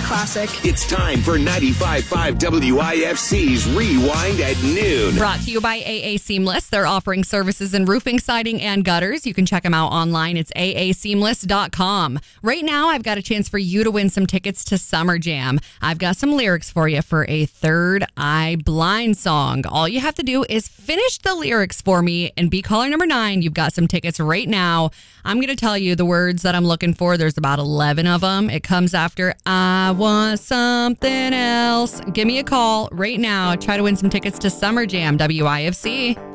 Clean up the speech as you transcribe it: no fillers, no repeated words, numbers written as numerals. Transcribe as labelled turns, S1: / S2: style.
S1: classic.
S2: It's time for 95.5 WIFC's Rewind at Noon.
S3: Brought to you by AA Seamless. They're offering services in roofing, siding, and gutters. You can check them out online. It's aaseamless.com. Right now, I've got a chance for you to win some tickets to Summer Jam. I've got some lyrics for you for a Third Eye Blind song. All you have to do is finish the lyrics for me and be caller number 9. You've got some tickets right now. I'm going to tell you the words that I'm looking for. There's about 11 of them. It comes after I want something else. Give me a call right now. Try to win some tickets to Summer Jam, WIFC.